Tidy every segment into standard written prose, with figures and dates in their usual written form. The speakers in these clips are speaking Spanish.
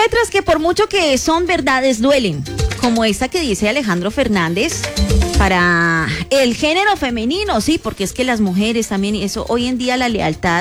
letras que por mucho que son verdades duelen, como esta que dice Alejandro Fernández para el género femenino, sí, porque es que las mujeres también, eso hoy en día la lealtad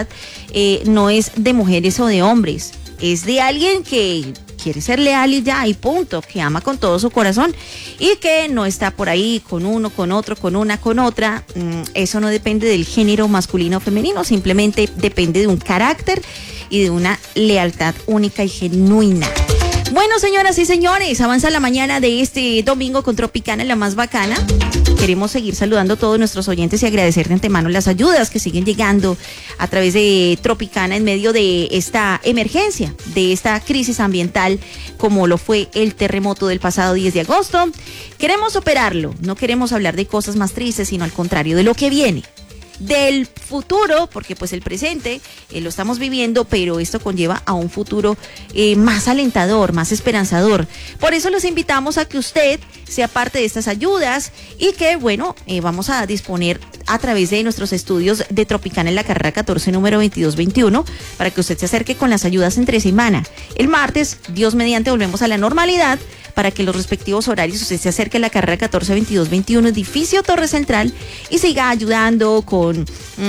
no es de mujeres o de hombres, es de alguien que quiere ser leal y ya, y punto, que ama con todo su corazón y que no está por ahí con uno, con otro, con una, con otra. Eso no depende del género masculino o femenino, simplemente depende de un carácter y de una lealtad única y genuina. Bueno, señoras y señores, avanza la mañana de este domingo con Tropicana, la más bacana. Queremos seguir saludando a todos nuestros oyentes y agradecer de antemano las ayudas que siguen llegando a través de Tropicana en medio de esta emergencia, de esta crisis ambiental, como lo fue el terremoto del pasado 10 de agosto. Queremos superarlo, no queremos hablar de cosas más tristes, sino al contrario, de lo que viene. Del futuro, porque pues el presente lo estamos viviendo, pero esto conlleva a un futuro más alentador, más esperanzador. Por eso los invitamos a que usted sea parte de estas ayudas y que, bueno, vamos a disponer a través de nuestros estudios de Tropicana en la carrera 14, número 2221, para que usted se acerque con las ayudas entre semana. El martes, Dios mediante, volvemos a la normalidad, para que los respectivos horarios usted se acerque a la carrera 14 22 21, edificio Torre Central, y siga ayudando con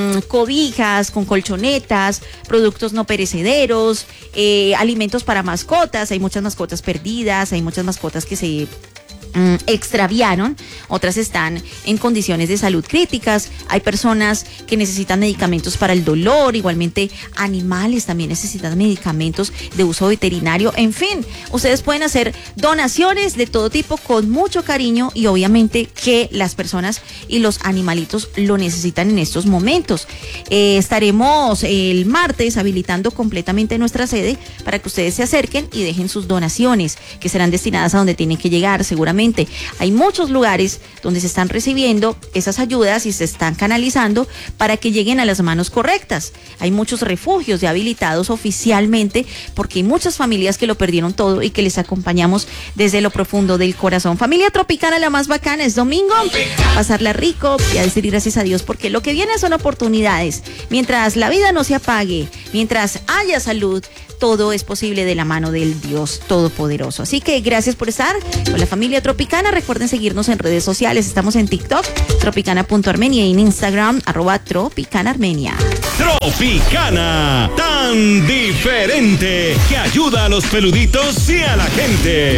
cobijas, con colchonetas, productos no perecederos, alimentos para mascotas. Hay muchas mascotas perdidas, hay muchas mascotas que se extraviaron, otras están en condiciones de salud críticas, hay personas que necesitan medicamentos para el dolor, igualmente animales también necesitan medicamentos de uso veterinario. En fin, ustedes pueden hacer donaciones de todo tipo con mucho cariño y obviamente que las personas y los animalitos lo necesitan en estos momentos. Estaremos el martes habilitando completamente nuestra sede para que ustedes se acerquen y dejen sus donaciones, que serán destinadas a donde tienen que llegar. Seguramente hay muchos lugares donde se están recibiendo esas ayudas y se están canalizando para que lleguen a las manos correctas. Hay muchos refugios ya habilitados oficialmente porque hay muchas familias que lo perdieron todo y que les acompañamos desde lo profundo del corazón. Familia Tropicana, la más bacana, es domingo, a pasarla rico y a decir gracias a Dios, porque lo que viene son oportunidades. Mientras la vida no se apague, mientras haya salud, todo es posible de la mano del Dios Todopoderoso. Así que gracias por estar con la familia Tropicana. Recuerden seguirnos en redes sociales. Estamos en TikTok, tropicana.armenia, y en Instagram, @tropicanaarmenia. Tropicana, tan diferente, que ayuda a los peluditos y a la gente.